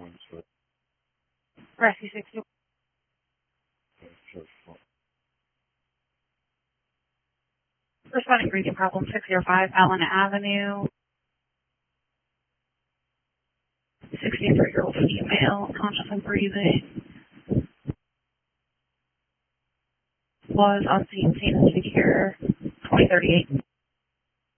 Rescue 60. Responding breathing problem 605 Allen Avenue. 63-year-old female, conscious and breathing. Was on scene and secure 2038.